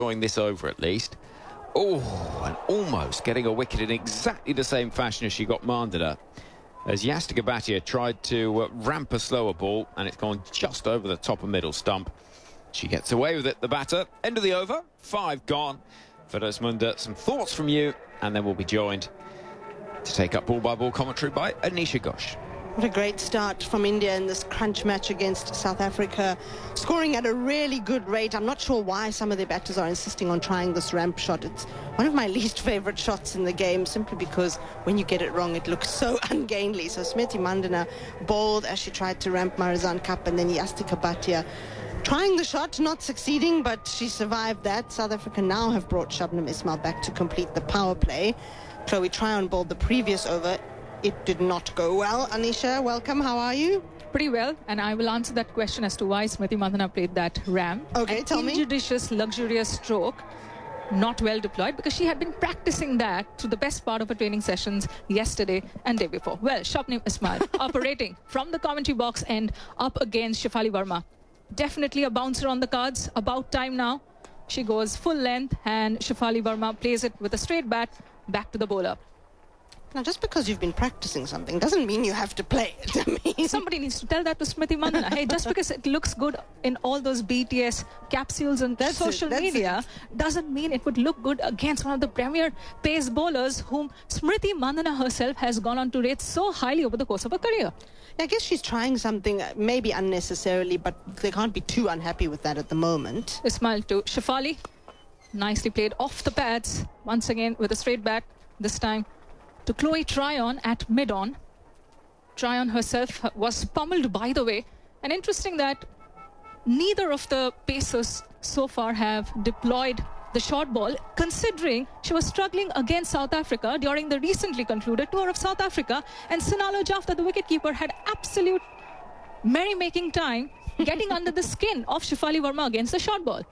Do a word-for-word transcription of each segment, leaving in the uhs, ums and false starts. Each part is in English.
Going this over at least. Oh, and almost getting a wicket in exactly the same fashion as she got Mandana. As Yastika Bhatia tried to uh, ramp a slower ball, and it's gone just over the top of middle stump. She gets away with it, the batter. End of the over, five gone. Firdaus Munda, some thoughts from you, and then we'll be joined to take up ball-by-ball commentary by Anisha Ghosh. What a great start from India in this crunch match against South Africa, scoring at a really good rate. I'm not sure why some of their batters are insisting on trying this ramp shot. It's one of my least favourite shots in the game, simply because when you get it wrong, it looks so ungainly. So Smriti Mandana bowled as she tried to ramp Marizanne Kapp, and then Yastika Bhatia trying the shot, not succeeding, but she survived that. South Africa now have brought Shabnam Ismail back to complete the power play. Chloe Tryon bowled the previous over. It did not go well. Anisha, welcome. How are you? Pretty well, and I will answer that question as to why Smriti Mandana played that ramp. Okay, An tell me. Injudicious, luxurious stroke, not well deployed, because she had been practicing that through the best part of her training sessions yesterday and day before. Well, Shabnam Ismail operating from the commentary box and up against Shefali Verma. Definitely a bouncer on the cards. About time now. She goes full length, and Shefali Verma plays it with a straight bat back to the bowler. Now, just because you've been practicing something doesn't mean you have to play it. I mean, somebody needs to tell that to Smriti Mandana. Hey, just because it looks good in all those B T S capsules and That's social it, that's media it. doesn't mean it would look good against one of the premier pace bowlers whom Smriti Mandana herself has gone on to rate so highly over the course of her career. I guess she's trying something, maybe unnecessarily, but they can't be too unhappy with that at the moment. Ismail to Shefali. Nicely played off the pads. Once again with a straight bat. This time to Chloe Tryon at mid-on. Tryon herself was pummeled, by the way. And interesting that neither of the pacers so far have deployed the short ball, considering she was struggling against South Africa during the recently concluded tour of South Africa. And Sunalo Jafta, the wicketkeeper, had absolute merry-making time getting under the skin of Shefali Verma against the short ball.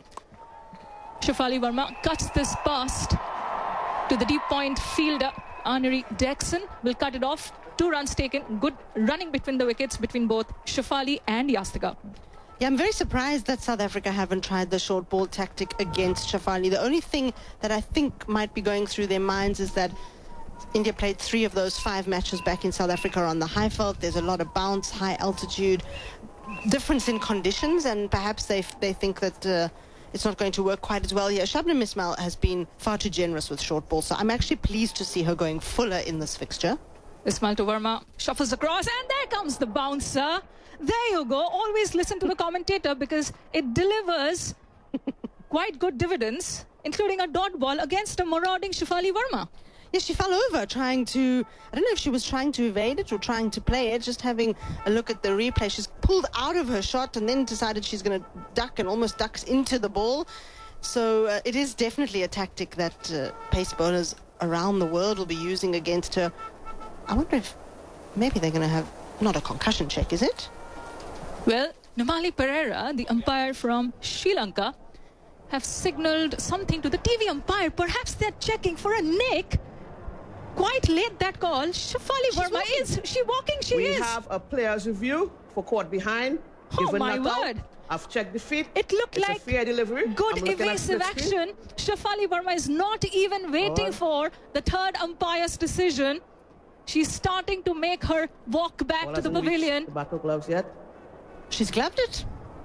Shefali Verma cuts this past to the deep point fielder. Aneri Dixon will cut it off. Two runs taken. Good running between the wickets between both Shefali and Yastika. Yeah, I'm very surprised that South Africa haven't tried the short ball tactic against Shefali. The only thing that I think might be going through their minds is that India played three of those five matches back in South Africa on the Highveld. There's a lot of bounce, high altitude, difference in conditions, and perhaps they they think that uh, it's not going to work quite as well here. Shabnam Ismail has been far too generous with short ball, so I'm actually pleased to see her going fuller in this fixture. Ismail to Verma, shuffles across, and there comes the bouncer. There you go. Always listen to the commentator, because it delivers quite good dividends, including a dot ball against a marauding Shefali Verma. Yes, she fell over trying to, I don't know if she was trying to evade it or trying to play it. Just having a look at the replay, she's pulled out of her shot and then decided she's going to duck and almost ducks into the ball. So uh, it is definitely a tactic that uh, pace bowlers around the world will be using against her. I wonder if maybe they're going to have, not a concussion check, is it? Well, Namali Pereira, the umpire from Sri Lanka, have signalled something to the T V umpire. Perhaps they're checking for a nick. Quite late, that call. Shefali Verma walking. is she walking? She we is. We have a player's review for caught behind. Oh, Even my not word. Out. I've checked the feet. It looked it's like a fair delivery. good evasive action. Shefali Verma is not even waiting right. for the third umpire's decision. She's starting to make her walk back Ball to the hasn't pavilion. The battle gloves yet. She's gloved it.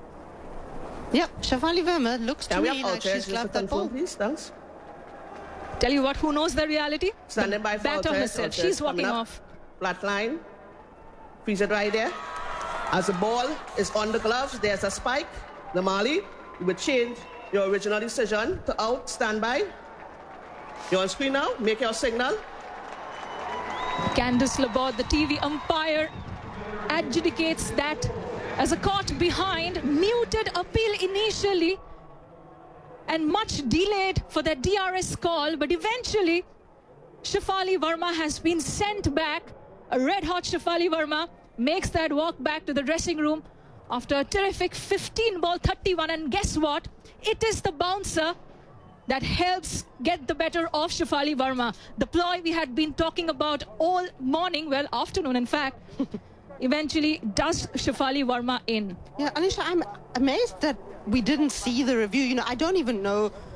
Yep, Shefali Verma looks to Can we me have like out there she's just to gloved that ball. confirm, please? Thanks. Tell you what, who knows the reality? Standing the by for batter Altez, herself. Altez She's coming walking up. off. Flat line. Freeze it right there. As the ball is on the gloves, there's a spike. Namali, you would change your original decision to out, standby. You're on screen now. Make your signal. Candice Laborde, the T V umpire, adjudicates that as a caught behind, muted appeal initially, and much delayed for that D R S call, but eventually Shefali Verma has been sent back. A red-hot Shefali Verma makes that walk back to the dressing room after a terrific fifteen ball thirty-one, and guess what? It is the bouncer that helps get the better of Shefali Verma. The ploy we had been talking about all morning, well, afternoon in fact, eventually does Shefali Verma in. Yeah, Anisha, I'm amazed that we didn't see the review. You know, I don't even know